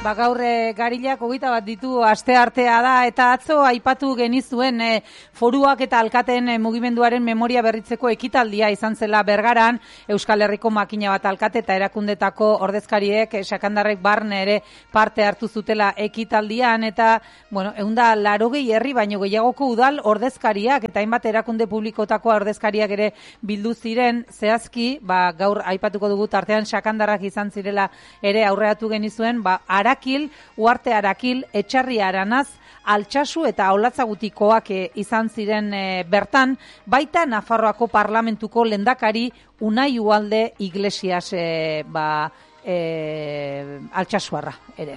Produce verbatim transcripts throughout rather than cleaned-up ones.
Ba, gaur e, garilak hogeita bat ditu aste artea da eta atzo aipatu genizuen e, foruak eta alkateen e, mugimenduaren memoria berritzeko ekitaldia izan zela Bergaran, Euskal Herriko makina bat alkate eta erakundetako ordezkariek e, Sakandarrek barne ere parte hartu zutela ekitaldian eta, bueno, ehunda laurogei herri baino gehiagoko udal ordezkariak eta hainbat erakunde publikotako ordezkariak ere bildu ziren, zehazki, ba, gaur aipatuko dugu tartean Sakandarrak izan zirela ere aurreatu genizuen, ba, Arakil, Uarte Arakil, Etxarri Aranaz, Altsasu eta Olatzagutikoak e, izan ziren e, bertan, baita Nafarroako parlamentuko lehendakari Unai Ugalde Iglesias e, ba, e, Altsasuarra ere.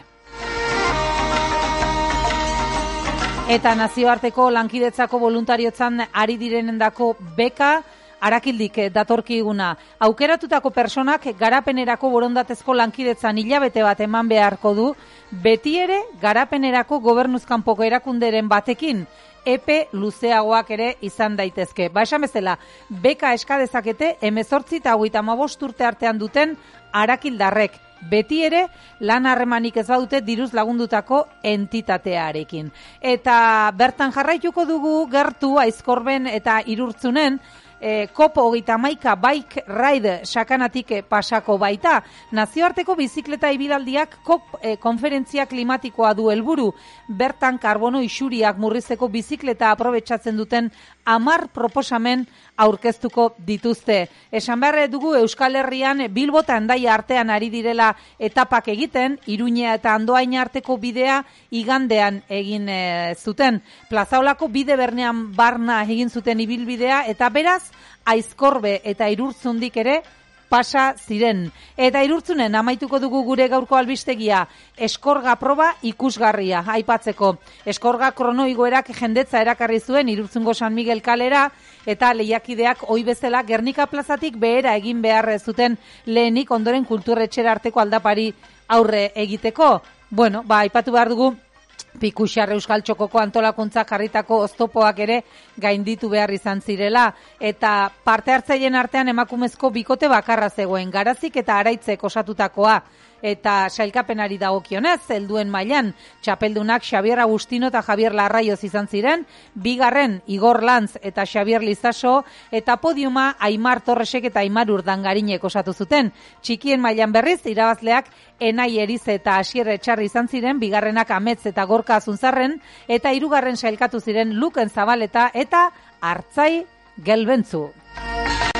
Eta nazioarteko lankidetzako voluntariotzan ari direnendako beka, Arakildik datorkiguna. Aukeratutako personak garapenerako borondatezko lankidetzan hilabete bat eman beharko du, beti ere garapenerako gobernuzkanpoko erakunderen batekin, epe luzeagoak ere izan daitezke. Ba, esan bezala, beka eska dezakete hemezortzi eta hogeita hamabost urte artean duten Arakildarrek. Beti ere lan harremanik ez badute diruz lagundutako entitatearekin. Eta bertan jarraituko dugu gertu Aizkorben eta Irurtzunen, E, kopo hogeita hamaika bike ride sakanatik e, pasako baita. Nazioarteko bizikleta ibilaldiak kop e, konferentzia klimatikoa du helburu. Bertan karbono isuriak murrizteko bizikleta aprobetxatzen duten hamar proposamen aurkeztuko dituzte. Esan behar dugu Euskal Herrian Bilbo eta Hendaia artean ari direla etapak egiten, Iruña eta Andoain arteko bidea igandean egin e, zuten. Plazaolako bide bernean barna egin zuten ibilbidea eta beraz Aizkorbe eta Irurtzundik ere pasa ziren. Eta Irurtzunen amaituko dugu gure gaurko albistegia, eskorga proba ikusgarria aipatzeko. Eskorga kronoigoerak jendetza erakarri zuen Irurtzungo San Miguel kalera eta lehiakideak ohi bezala Gernika plazatik behera egin behar zuten lehenik ondoren kulturretxera arteko aldapari aurre egiteko. Bueno, ba aipatu behar dugu Pikuxar Euskal Txokoko antolakuntza jarritako oztopoak ere gainditu behar izan zirela eta parte hartzaileen artean emakumezko bikote bakarra zegoen, Garazik eta Araitzek osatutakoa eta sailkapenari dagokionez helduen mailan txapeldunak Xabier Agustino eta Javier Larraioz izan ziren, bigarren Igor Lantz eta Xabier Lizaso eta podiuma Aimar Torresek eta Aimar Urdangarinek osatu zuten. Txikien mailan berriz irabazleak Enai Erize eta Asier Etxarri izan ziren, bigarrenak Ametz eta Gorka Azunzarren eta hirugarren sailkatu ziren Luken Zabaleta eta Artzai Gelbentzu.